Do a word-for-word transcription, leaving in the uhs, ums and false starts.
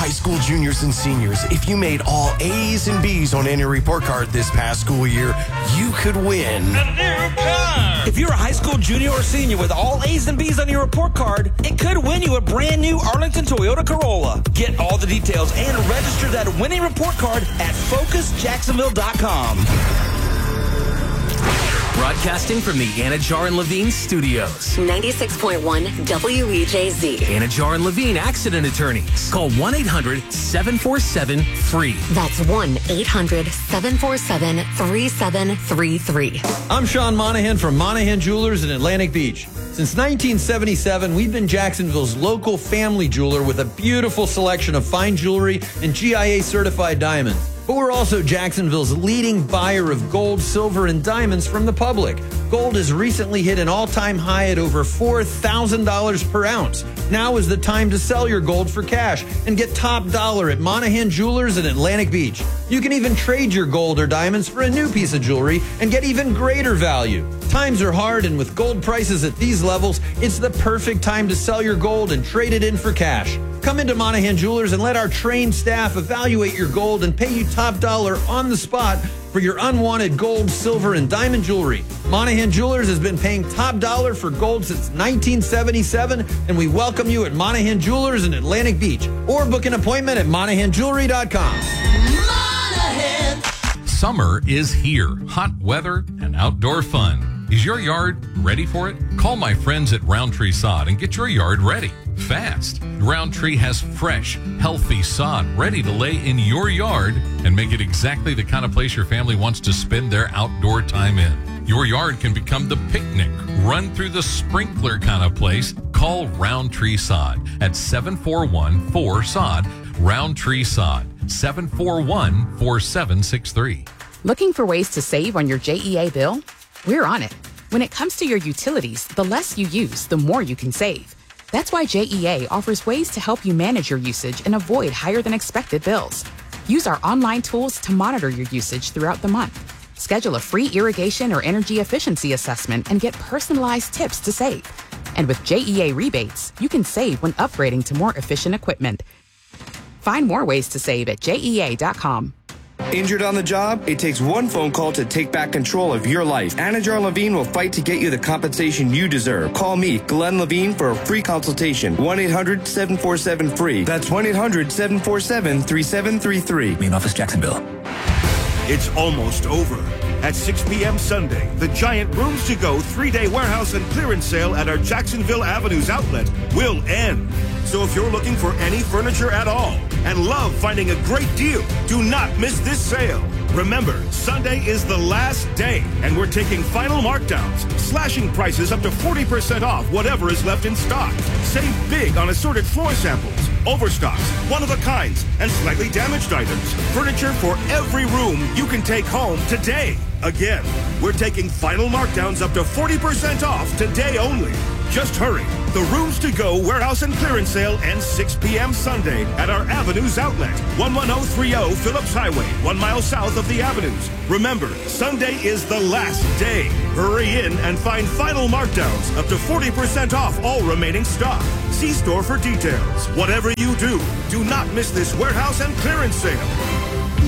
High school juniors and seniors, if you made all A's and B's on any report card this past school year, you could win a new car. If you're a high school junior or senior with all A's and B's on your report card, it could win you a brand new Arlington Toyota Corolla. Get all the details and register that winning report card at focus jacksonville dot com. Broadcasting from the Anajar and Levine studios. ninety-six point one W E J Z. Anajar and Levine Accident Attorneys. Call one eight hundred seven four seven free. That's one eight hundred seven four seven three seven three three. I'm Sean Monahan from Monahan Jewelers in Atlantic Beach. Since nineteen seventy-seven, we've been Jacksonville's local family jeweler with a beautiful selection of fine jewelry and G I A certified diamonds. But we're also Jacksonville's leading buyer of gold, silver, and diamonds from the public. Gold has recently hit an all-time high at over four thousand dollars per ounce. Now is the time to sell your gold for cash and get top dollar at Monahan Jewelers in Atlantic Beach. You can even trade your gold or diamonds for a new piece of jewelry and get even greater value. Times are hard, and with gold prices at these levels, it's the perfect time to sell your gold and trade it in for cash. Come into Monahan Jewelers and let our trained staff evaluate your gold and pay you top dollar on the spot for your unwanted gold, silver, and diamond jewelry. Monahan Jewelers has been paying top dollar for gold since nineteen seventy-seven, and we welcome you at Monahan Jewelers in Atlantic Beach. Or book an appointment at monahan jewelry dot com. Monahan. Summer is here. Hot weather and outdoor fun. Is your yard ready for it? Call my friends at Roundtree Sod and get your yard ready fast. Roundtree has fresh, healthy sod ready to lay in your yard and make it exactly the kind of place your family wants to spend their outdoor time in. Your yard can become the picnic, run through the sprinkler kind of place. Call Roundtree Sod at seven four one four S O D. Roundtree Sod, seven four one four seven six three. Looking for ways to save on your J E A bill? We're on it. When it comes to your utilities, the less you use, the more you can save. That's why J E A offers ways to help you manage your usage and avoid higher than expected bills. Use our online tools to monitor your usage throughout the month. Schedule a free irrigation or energy efficiency assessment and get personalized tips to save. And with J E A rebates, you can save when upgrading to more efficient equipment. Find more ways to save at J E A dot com. Injured on the job? It takes one phone call to take back control of your life. Anajar Levine will fight to get you the compensation you deserve. Call me, Glenn Levine, for a free consultation. one eight hundred seven four seven free. That's one eight hundred seven four seven three seven three three. Main office, Jacksonville. It's almost over. At six p.m. Sunday, the giant Rooms to Go three-day warehouse and clearance sale at our Jacksonville Avenues outlet will end. So if you're looking for any furniture at all and love finding a great deal, do not miss this sale. Remember, Sunday is the last day, and we're taking final markdowns, slashing prices up to forty percent off whatever is left in stock. Save big on assorted floor samples, overstocks, one-of-a-kinds, and slightly damaged items. Furniture for every room you can take home today. Again, we're taking final markdowns up to forty percent off today only. Just hurry. The Rooms to Go warehouse and clearance sale ends six p.m. Sunday at our Avenues outlet, one one zero three zero Phillips Highway, one mile south of the Avenues. Remember, Sunday is the last day. Hurry in and find final markdowns up to forty percent off all remaining stock. See store for details. Whatever you do, do not miss this warehouse and clearance sale.